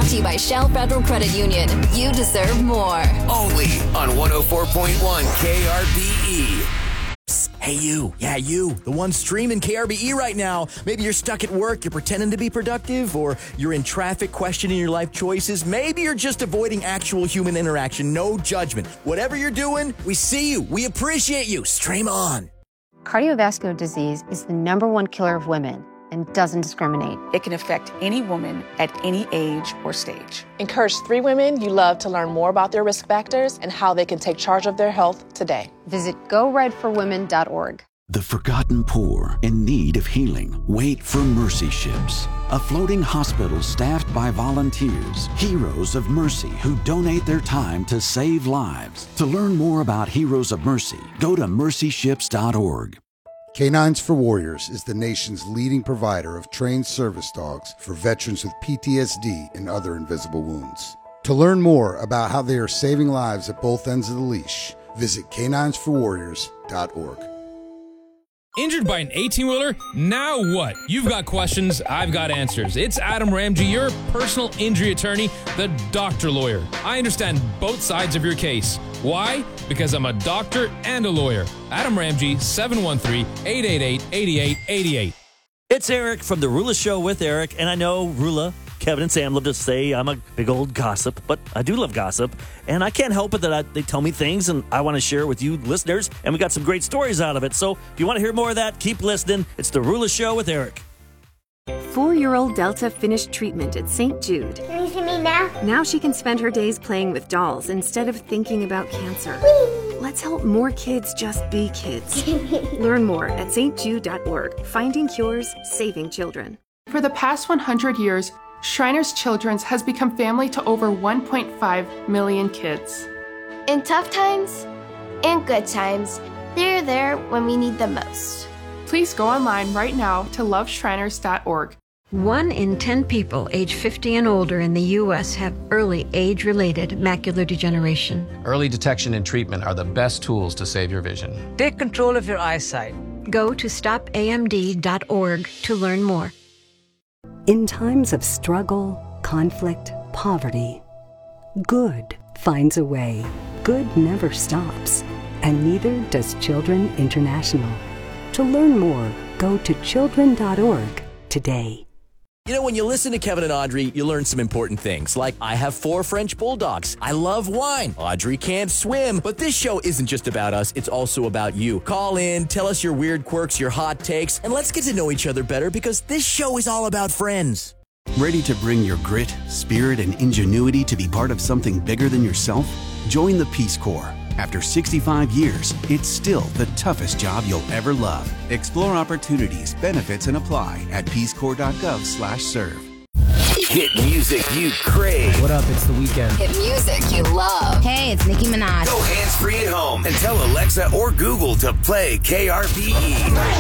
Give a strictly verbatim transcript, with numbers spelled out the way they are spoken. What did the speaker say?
to you by Shell Federal Credit Union. You deserve more. Only on one oh four point one K R B E. Hey, you. Yeah, you. The one streaming K R B E right now. Maybe you're stuck at work, you're pretending to be productive, or you're in traffic questioning your life choices. Maybe you're just avoiding actual human interaction. No judgment. Whatever you're doing, we see you. We appreciate you. Stream on. Cardiovascular disease is the number one killer of women and doesn't discriminate. It can affect any woman at any age or stage. Encourage three women you love to learn more about their risk factors and how they can take charge of their health today. Visit go red for women dot org. The forgotten poor in need of healing wait for Mercy Ships, a floating hospital staffed by volunteers, heroes of mercy who donate their time to save lives. To learn more about Heroes of Mercy, go to mercy ships dot org. Canines for Warriors is the nation's leading provider of trained service dogs for veterans with P T S D and other invisible wounds. To learn more about how they are saving lives at both ends of the leash, visit canines for warriors dot org. Injured by an eighteen-wheeler? Now what? You've got questions, I've got answers. It's Adam Ramsey, your personal injury attorney, the doctor lawyer. I understand both sides of your case. Why? Because I'm a doctor and a lawyer. Adam Ramsey, seven one three, eight eight eight, eight eight eight eight. It's Eric from The Rula Show with Eric, and I know Rula, Kevin, and Sam love to say I'm a big old gossip, but I do love gossip, and I can't help it that I, they tell me things, and I want to share with you listeners, and we got some great stories out of it. So if you want to hear more of that, keep listening. It's The Rula Show with Eric. Four-year-old Delta finished treatment at Saint Jude. Can you see me now? Now she can spend her days playing with dolls instead of thinking about cancer. Whee! Let's help more kids just be kids. Learn more at S T jude dot org. Finding cures, saving children. For the past one hundred years, Shriners Children's has become family to over one point five million kids. In tough times and good times, they're there when we need them most. Please go online right now to love shriners dot org. One in ten people age fifty and older in the U S have early age-related macular degeneration. Early detection and treatment are the best tools to save your vision. Take control of your eyesight. Go to stop A M D dot org to learn more. In times of struggle, conflict, poverty, good finds a way. Good never stops, and neither does Children International. To learn more, go to children dot org today. You know, when you listen to Kevin and Audrey, you learn some important things, like I have four French bulldogs. I love wine. Audrey can't swim. But this show isn't just about us. It's also about you. Call in, tell us your weird quirks, your hot takes, and let's get to know each other better because this show is all about friends. Ready to bring your grit, spirit, and ingenuity to be part of something bigger than yourself? Join the Peace Corps. After sixty-five years, it's still the toughest job you'll ever love. Explore opportunities, benefits, and apply at peace corps dot gov slash serve. Hit music you crave. What up? It's The Weeknd. Hit music you love. Hey, it's Nicki Minaj. Go hands-free at home and tell Alexa or Google to play K R B E.